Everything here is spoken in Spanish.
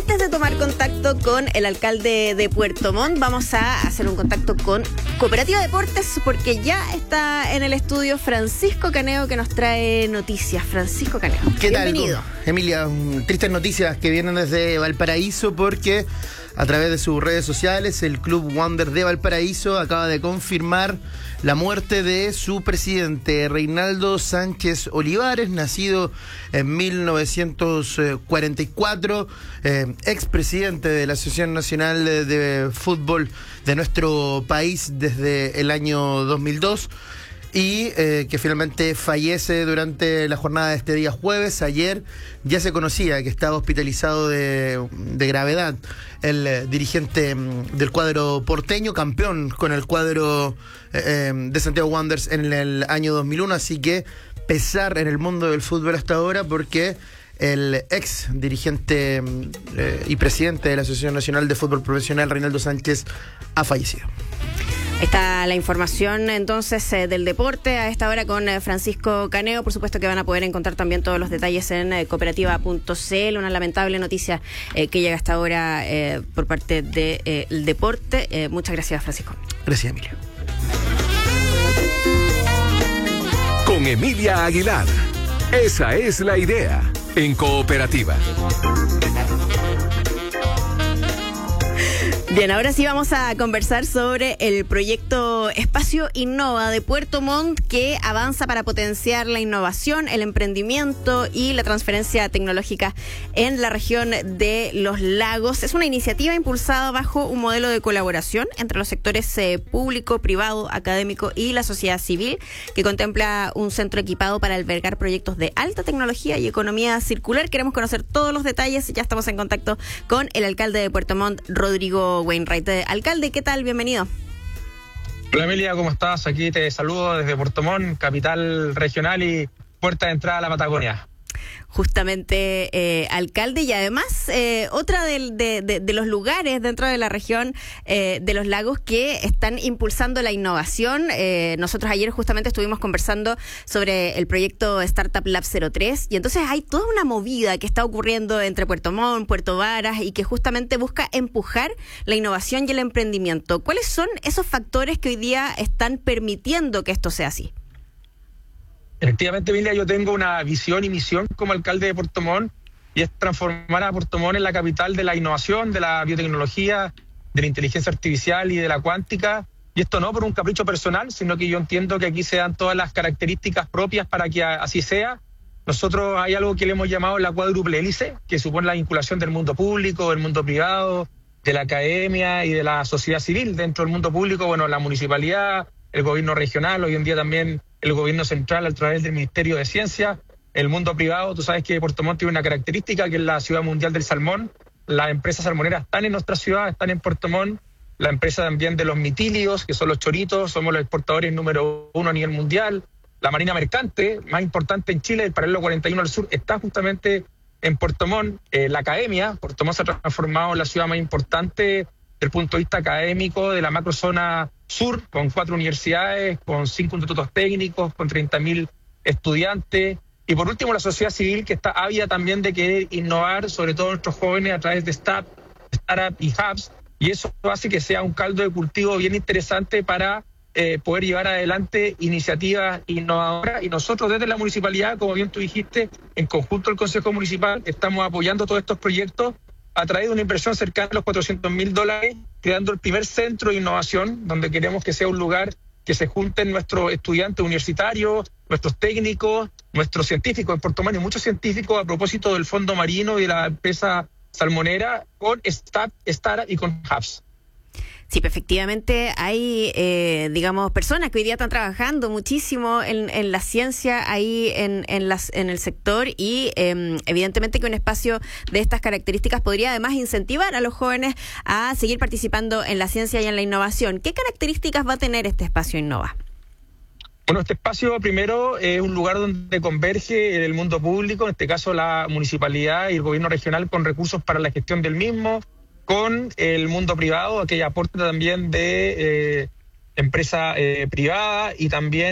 antes de tomar contacto con el alcalde de Puerto Montt, vamos a hacer un contacto con Cooperativa Deportes, porque ya está en el estudio Francisco Caneo, que nos trae noticias. Francisco Caneo, ¿qué bienvenido. tal, Emilia? Tristes noticias que vienen desde Valparaíso, porque a través de sus redes sociales el Club Wander de Valparaíso acaba de confirmar la muerte de su presidente, Reinaldo Sánchez Olivares, nacido en 1944, expresidente de la Asociación Nacional de Fútbol de nuestro país desde el año 2002. Y que finalmente fallece durante la jornada de este día jueves. Ayer ya se conocía que estaba hospitalizado de gravedad el dirigente del cuadro porteño, campeón con el cuadro de Santiago Wanderers en el año 2001, así que pesar en el mundo del fútbol hasta ahora, porque el ex dirigente y presidente de la Asociación Nacional de Fútbol Profesional, Reinaldo Sánchez, ha fallecido. Está la información entonces del deporte a esta hora con Francisco Caneo. Por supuesto que van a poder encontrar también todos los detalles en cooperativa.cl. Una lamentable noticia que llega hasta ahora por parte del deporte. Muchas gracias, Francisco. Gracias, Emilia. Con Emilia Aguilar. Esa es la idea en Cooperativa. Bien, ahora sí vamos a conversar sobre el proyecto Espacio Innova de Puerto Montt, que avanza para potenciar la innovación, el emprendimiento y la transferencia tecnológica en la región de Los Lagos. Es una iniciativa impulsada bajo un modelo de colaboración entre los sectores público, privado, académico y la sociedad civil, que contempla un centro equipado para albergar proyectos de alta tecnología y economía circular. Queremos conocer todos los detalles. Ya estamos en contacto con el alcalde de Puerto Montt, Rodrigo Wainwright. Alcalde, ¿qué tal? Bienvenido. Hola, Emilia, ¿cómo estás? Aquí te saludo desde Puerto Montt, capital regional y puerta de entrada a la Patagonia. Justamente, alcalde, y además otra de los lugares dentro de la región de Los Lagos que están impulsando la innovación. Nosotros ayer justamente estuvimos conversando sobre el proyecto Startup Lab 03, y entonces hay toda una movida que está ocurriendo entre Puerto Montt, Puerto Varas, y que justamente busca empujar la innovación y el emprendimiento. ¿Cuáles son esos factores que hoy día están permitiendo que esto sea así? Efectivamente, Emilia, yo tengo una visión y misión como alcalde de Puerto Montt, y es transformar a Puerto Montt en la capital de la innovación, de la biotecnología, de la inteligencia artificial y de la cuántica. Y esto no por un capricho personal, sino que yo entiendo que aquí se dan todas las características propias para que así sea. Nosotros hay algo que le hemos llamado la cuádruple hélice, que supone la vinculación del mundo público, del mundo privado, de la academia y de la sociedad civil. Dentro del mundo público, bueno, la municipalidad, el gobierno regional, hoy en día también el gobierno central a través del Ministerio de Ciencia. El mundo privado, tú sabes que Puerto Montt tiene una característica, que es la ciudad mundial del salmón. Las empresas salmoneras están en nuestra ciudad, están en Puerto Montt. La empresa también de los mitilios, que son los choritos, somos los exportadores número 1 a nivel mundial. La marina mercante, más importante en Chile, el paralelo 41 al sur, está justamente en Puerto Montt. La academia, Puerto Montt se ha transformado en la ciudad más importante desde el punto de vista académico de la macrozona sur, con 4 universidades, con 5 institutos técnicos, con 30.000 estudiantes. Y por último, la sociedad civil, que está ávida también de querer innovar, sobre todo nuestros jóvenes, a través de startup y hubs. Y eso hace que sea un caldo de cultivo bien interesante para poder llevar adelante iniciativas innovadoras. Y nosotros desde la municipalidad, como bien tú dijiste, en conjunto el Consejo Municipal, estamos apoyando todos estos proyectos a través de una inversión cercana a los $400.000, creando el primer centro de innovación, donde queremos que sea un lugar que se junten nuestros estudiantes universitarios, nuestros técnicos, nuestros científicos. En Puerto Montt hay muchos científicos a propósito del fondo marino y de la empresa salmonera, con startup y con hubs. Sí, efectivamente hay, personas que hoy día están trabajando muchísimo en la ciencia ahí en el sector, y evidentemente que un espacio de estas características podría además incentivar a los jóvenes a seguir participando en la ciencia y en la innovación. ¿Qué características va a tener este espacio Innova? Bueno, este espacio primero es un lugar donde converge el mundo público, en este caso la municipalidad y el gobierno regional, con recursos para la gestión del mismo, con el mundo privado, que aporta también de empresa privada, y también